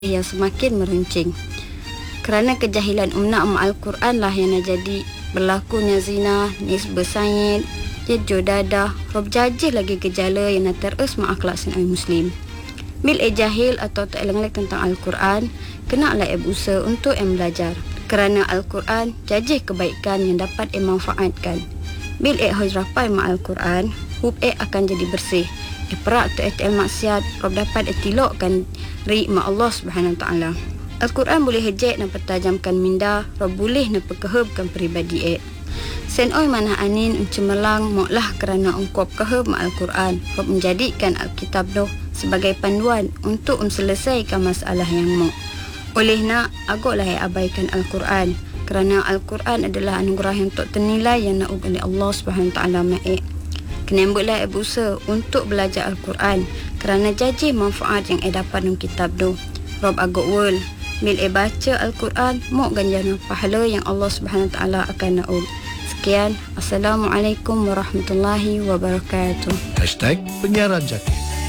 yang semakin meruncing. Kerana kejahilan umna Al-Quran lah yang jadi berlakunya zina, nisbah sayyid, jejo dadah, rob jajih lagi gejala yang terus ma'akhlak sinai Muslim. Bil jahil atau tak eleng-eleng tentang Al-Quran, kena lah berusaha untuk belajar. Kerana Al-Quran jajih kebaikan yang dapat manfaatkan. Bil hujrafai ma Al-Quran, hub akan jadi bersih. Perak tu maksiat, rob dapat tilokkan ri ma Allah Subhanahu Taala. Al-Quran boleh hejek dan pertajamkan minda, rob boleh nak perkehebkan peribadi Sen oi mana anin cemerlang moklah kerana ungkop keheb ma Al-Quran, rob menjadikan Alkitab doh sebagai panduan untuk selesaikan masalah yang mau. Olehna agaklah abaikan Al-Quran, kerana Al-Quran adalah anugerah yang tak ternilai yang nak oleh Allah Subhanahu Taala kena buatlah berusaha untuk belajar Al-Quran kerana jajih manfaat yang dapat dalam kitab tu. Rob agak world bil baca Al-Quran mau ganjaran pahala yang Allah Subhanahu Taala akan naud. Sekian, Assalamualaikum warahmatullahi wabarakatuh. #penyiaran jaki.